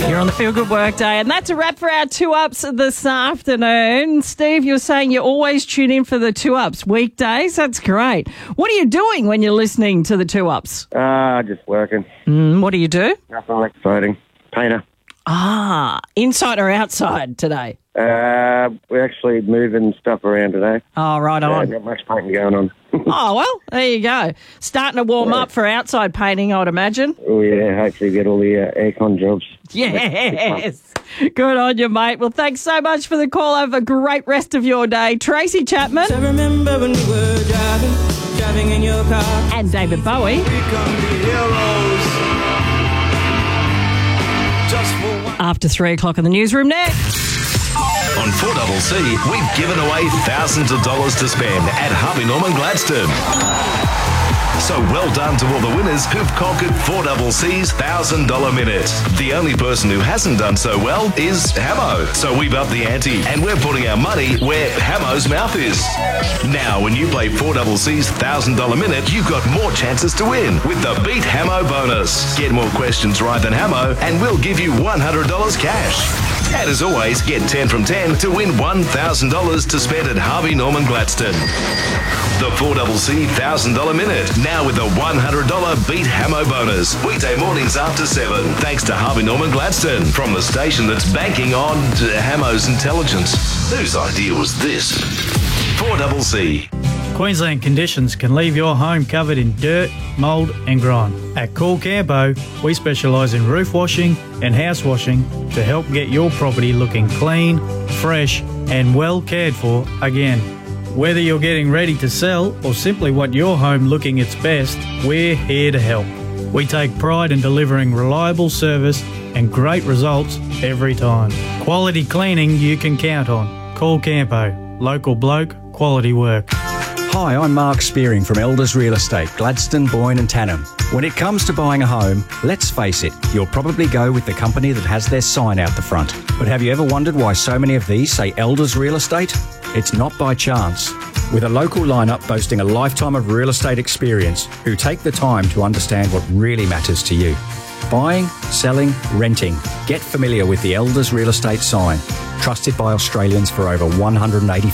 You're on the Feel Good Workday, and that's a wrap for our 2-Ups this afternoon. Steve, you're saying you always tune in for the 2-Ups weekdays. That's great. What are you doing when you're listening to the 2-Ups? Just working. What do you do? Nothing exciting. Painter. Inside or outside today? We're actually moving stuff around today. Oh, right on. Not much painting going on. Oh, well, there you go. Starting to warm up for outside painting, I would imagine. Oh, yeah, hopefully get all the aircon jobs. Yes. Good on you, mate. Well, thanks so much for the call. Have a great rest of your day. Tracy Chapman. I remember when we were driving in your car. And David Bowie. After 3 o'clock in the newsroom next. On 4CC, we've given away thousands of dollars to spend at Harvey Norman Gladstone. So well done to all the winners who've conquered 4CC's $1,000 minute. The only person who hasn't done so well is Hamo. So we've upped the ante and we're putting our money where Hamo's mouth is. Now, when you play 4CC's $1,000 minute, you've got more chances to win with the Beat Hamo bonus. Get more questions right than Hamo and we'll give you $100 cash. And as always, get 10 from 10 to win $1,000 to spend at Harvey Norman Gladstone. The 4CC $1,000 minute, now with a $100 Beat Hamo bonus. Weekday mornings after 7. Thanks to Harvey Norman Gladstone, from the station that's banking on Hamo's intelligence. Whose idea was this? 4CC. Queensland conditions can leave your home covered in dirt, mould and grime. At Cool Campo, we specialise in roof washing and house washing to help get your property looking clean, fresh and well cared for again. Whether you're getting ready to sell or simply want your home looking its best, we're here to help. We take pride in delivering reliable service and great results every time. Quality cleaning you can count on. Cool Campo. Local bloke, quality work. Hi, I'm Mark Spearing from Elders Real Estate, Gladstone, Boyne and Tannum. When it comes to buying a home, let's face it, you'll probably go with the company that has their sign out the front. But have you ever wondered why so many of these say Elders Real Estate? It's not by chance. With a local lineup boasting a lifetime of real estate experience, who take the time to understand what really matters to you. Buying, selling, renting. Get familiar with the Elders Real Estate sign. Trusted by Australians for over 180